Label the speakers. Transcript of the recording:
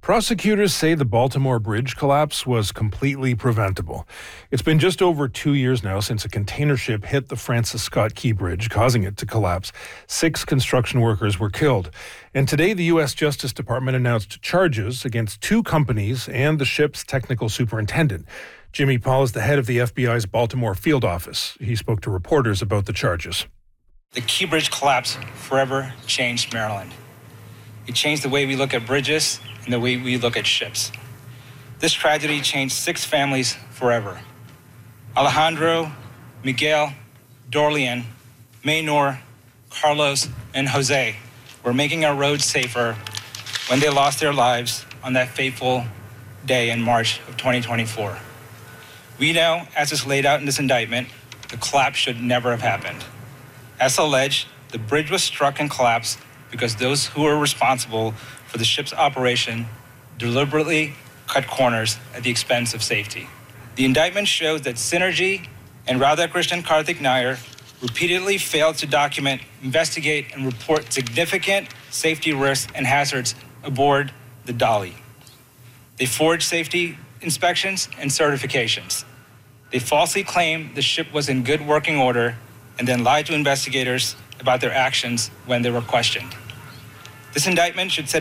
Speaker 1: Prosecutors say the Baltimore Bridge collapse was completely preventable. It's been just over 2 years now since a container ship hit the Francis Scott Key Bridge, causing it to collapse. 6 construction workers were killed. And today, the U.S. Justice Department announced charges against 2 companies and the ship's technical superintendent. Jimmy Paul is the head of the FBI's Baltimore field office. He spoke to reporters about the charges.
Speaker 2: The Key Bridge collapse forever changed Maryland. It changed the way we look at bridges and the way we look at ships. This tragedy changed 6 families forever. Alejandro, Miguel, Dorlian, Maynor, Carlos, and Jose were making our roads safer when they lost their lives on that fateful day in March of 2024. We know, as is laid out in this indictment, the collapse should never have happened. As alleged, the bridge was struck and collapsed because those who were responsible for the ship's operation deliberately cut corners at the expense of safety. The indictment shows that Synergy and Radhakrishnan Karthik Nair repeatedly failed to document, investigate, and report significant safety risks and hazards aboard the Dolly. They forged safety inspections and certifications. They falsely claimed the ship was in good working order and then lied to investigators about their actions when they were questioned. This indictment should set